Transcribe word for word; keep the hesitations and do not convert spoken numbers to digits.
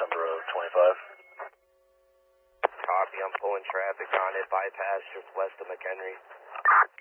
number of twenty-five. Copy, I'm pulling traffic on it, bypass just west of McHenry.